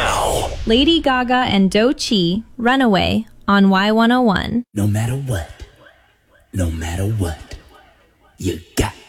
Lady Gaga and Doechii, Runaway, on Y101. No matter what, you got